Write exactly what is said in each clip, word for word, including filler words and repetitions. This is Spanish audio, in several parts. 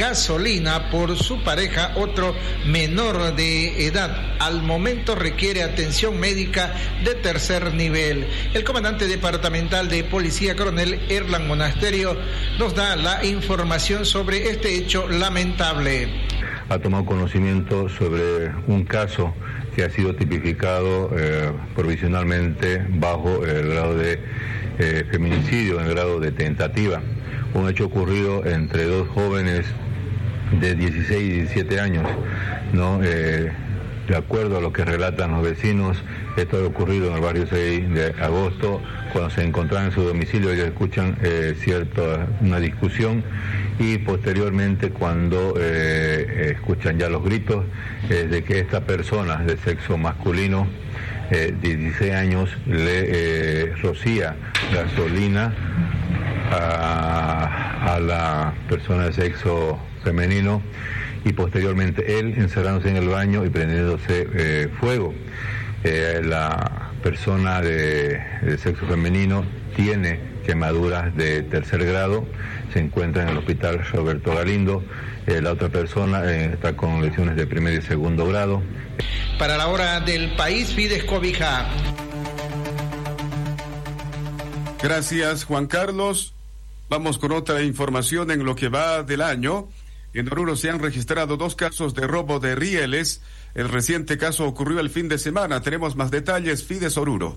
gasolina por su pareja, otro menor de edad. Al momento requiere atención médica de tercer nivel. El comandante departamental de policía, coronel Erlan Monasterio, nos da la información sobre este hecho lamentable. Ha tomado conocimiento sobre un caso que ha sido tipificado eh, provisionalmente bajo el grado de eh, feminicidio, en el grado de tentativa. Un hecho ocurrido entre dos jóvenes de dieciséis y diecisiete años, ¿no? Eh, de acuerdo a lo que relatan los vecinos, esto ha ocurrido en el barrio seis de agosto, cuando se encontraban en su domicilio. Ellos escuchan eh, cierta, una discusión, y posteriormente cuando eh, escuchan ya los gritos eh, de que esta persona de sexo masculino, eh, dieciséis años, le eh, rocía gasolina a, a la persona de sexo femenino, y posteriormente él encerrándose en el baño y prendiéndose eh, fuego. Eh, la persona de, de sexo femenino tiene quemaduras de tercer grado, se encuentra en el hospital Roberto Galindo. Eh, la otra persona eh, está con lesiones de primer y segundo grado. Para la hora del país, Fides Cobija. Gracias, Juan Carlos. Vamos con otra información en lo que va del año. En Oruro se han registrado dos casos de robo de rieles. El reciente caso ocurrió el fin de semana. Tenemos más detalles, Fides Oruro.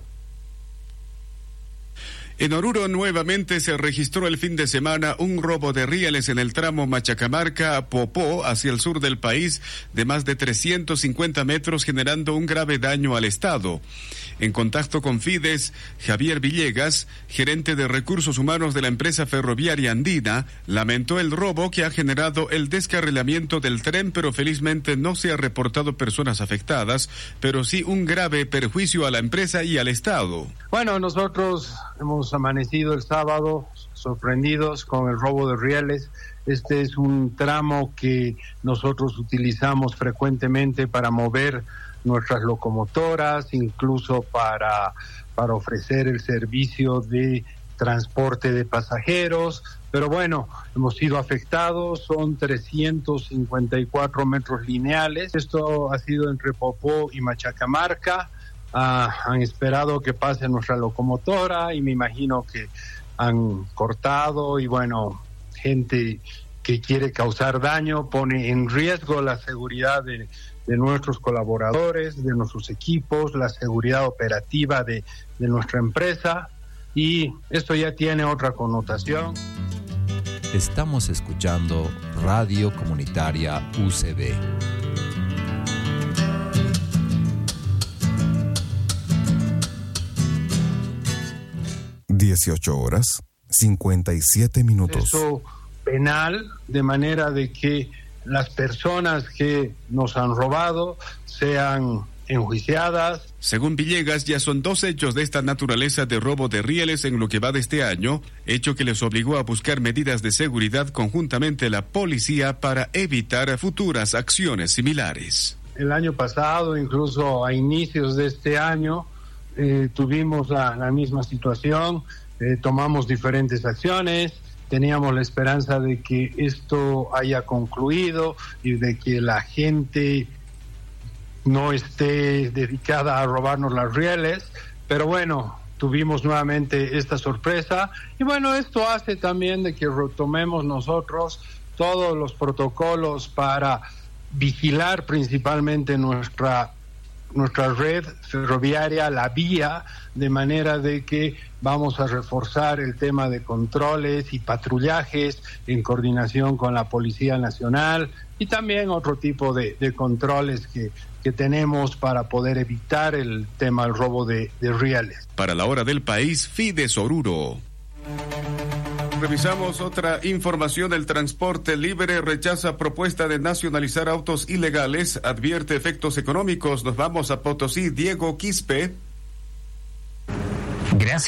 En Oruro nuevamente se registró el fin de semana un robo de rieles en el tramo Machacamarca-Popó hacia el sur del país de más de trescientos cincuenta metros, generando un grave daño al Estado. En contacto con Fides, Javier Villegas, gerente de recursos humanos de la empresa ferroviaria andina, lamentó el robo que ha generado el descarrilamiento del tren, pero felizmente no se ha reportado personas afectadas, pero sí un grave perjuicio a la empresa y al Estado. Bueno, nosotros hemos amanecido el sábado sorprendidos con el robo de rieles. Este es un tramo que nosotros utilizamos frecuentemente para mover nuestras locomotoras, incluso para, para ofrecer el servicio de transporte de pasajeros. Pero bueno, hemos sido afectados, son trescientos cincuenta y cuatro metros lineales. Esto ha sido entre Popó y Machacamarca. Uh, han esperado que pase nuestra locomotora y me imagino que han cortado, y bueno, gente que quiere causar daño pone en riesgo la seguridad de, de nuestros colaboradores, de nuestros equipos, la seguridad operativa de, de nuestra empresa, y esto ya tiene otra connotación. Estamos escuchando Radio Comunitaria U C B. dieciocho horas, cincuenta y siete minutos. Eso penal, de manera de que las personas que nos han robado sean enjuiciadas. Según Villegas, ya son dos hechos de esta naturaleza de robo de rieles en lo que va de este año, hecho que les obligó a buscar medidas de seguridad conjuntamente la policía para evitar futuras acciones similares. El año pasado, incluso a inicios de este año, Eh, tuvimos la, la misma situación, eh, tomamos diferentes acciones, teníamos la esperanza de que esto haya concluido y de que la gente no esté dedicada a robarnos las rieles, pero bueno, tuvimos nuevamente esta sorpresa, y bueno, esto hace también de que retomemos nosotros todos los protocolos para vigilar principalmente nuestra nuestra red ferroviaria, la vía, de manera de que vamos a reforzar el tema de controles y patrullajes en coordinación con la Policía Nacional, y también otro tipo de, de controles que, que tenemos para poder evitar el tema del robo de, de rieles. Para la hora del país, Fides Oruro. Revisamos otra información. El transporte libre rechaza propuesta de nacionalizar autos ilegales, advierte efectos económicos. Nos vamos a Potosí. Diego Quispe. Gracias.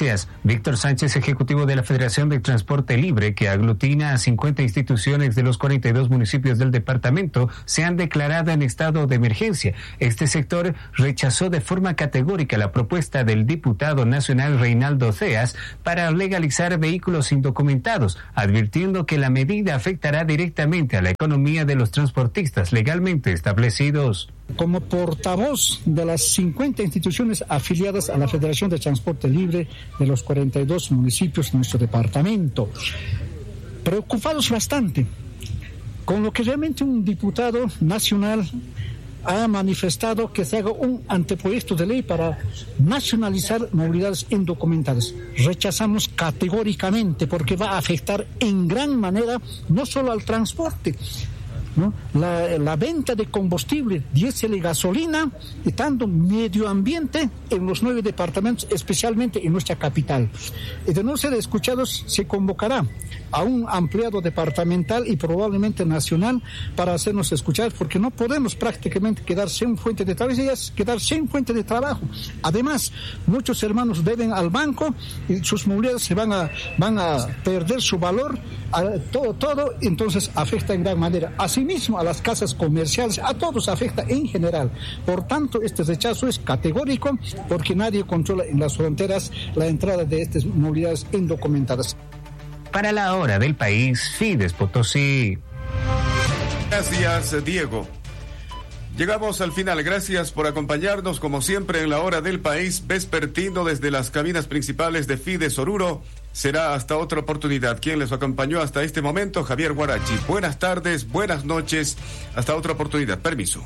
Víctor Sánchez, ejecutivo de la Federación de Transporte Libre, que aglutina a cincuenta instituciones de los cuarenta y dos municipios del departamento, se han declarado en estado de emergencia. Este sector rechazó de forma categórica la propuesta del diputado nacional Reinaldo Ceas para legalizar vehículos indocumentados, advirtiendo que la medida afectará directamente a la economía de los transportistas legalmente establecidos. Como portavoz de las cincuenta instituciones afiliadas a la Federación de Transporte Libre de los cuarenta y dos municipios de nuestro departamento, preocupados bastante con lo que realmente un diputado nacional ha manifestado, que se haga un anteproyecto de ley para nacionalizar movilidades indocumentadas. Rechazamos categóricamente porque va a afectar en gran manera no solo al transporte, ¿no? La, la venta de combustible, diésel y gasolina, y tanto medio ambiente en los nueve departamentos, especialmente en nuestra capital. Y de no ser escuchados, se convocará a un ampliado departamental y probablemente nacional para hacernos escuchar, porque no podemos prácticamente quedar sin fuente de trabajo, quedar sin fuente de trabajo. Además, muchos hermanos deben al banco y sus movilidades se van a, van a perder su valor, a todo, todo, entonces afecta en gran manera. Asimismo, a las casas comerciales, a todos afecta en general. Por tanto, este rechazo es categórico porque nadie controla en las fronteras la entrada de estas movilidades indocumentadas. Para la hora del país, Fides Potosí. Gracias, Diego. Llegamos al final. Gracias por acompañarnos, como siempre, en la hora del país vespertino desde las cabinas principales de Fides Oruro. Será hasta otra oportunidad. Quien les acompañó hasta este momento, Javier Guarachi. Buenas tardes, buenas noches. Hasta otra oportunidad. Permiso.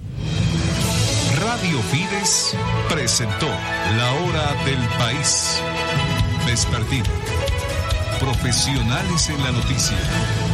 Radio Fides presentó la hora del país vespertino. Profesionales en la noticia.